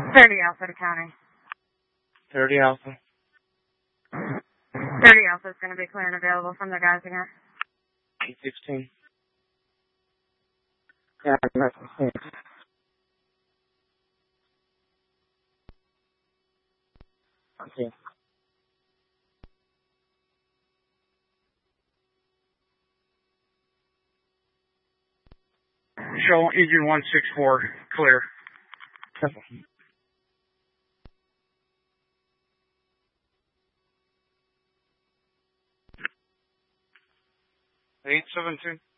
30 Alpha to County. 30 Alpha. 30 Alpha is going to be clear and available from the guys again. 816. Yeah, that's okay. Show engine 164, clear. 817.